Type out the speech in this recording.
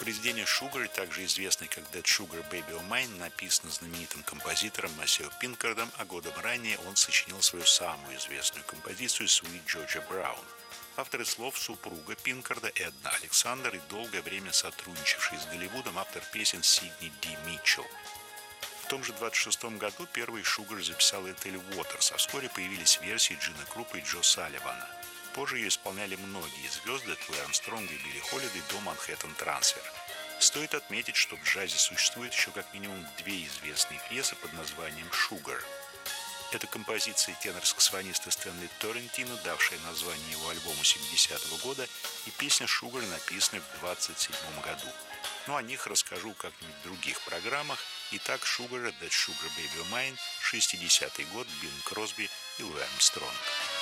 Произведение «Sugar», также известное как «That Sugar Baby of Mine», написано знаменитым композитором Массео Пинкардом, а годом ранее он сочинил свою самую известную композицию «Sweet Georgia Brown». Авторы слов — супруга Пинкарда Эдна Александр и долгое время сотрудничавший с Голливудом автор песен Сидни Ди Митчелл. В том же 26 году первый «Sugar» записал Этель Уотерс, а вскоре появились версии Джина Крупа и Джо Салливана. Позже ее исполняли многие звезды от Луи Армстронга и Билли Холлидей до Манхэттен Трансфер. Стоит отметить, что в джазе существует еще как минимум две известные пьесы под названием «Sugar». Это композиция тенор-саксофониста Стэнли Торрентино, давшая название его альбому 70-го года, и песня «Sugar», написанная в 27 году. Но о них расскажу как-нибудь в других программах. Итак, «Sugar» — «That Sugar Baby of Mine», 60-й год, Бинг Кросби и Луи Армстронг.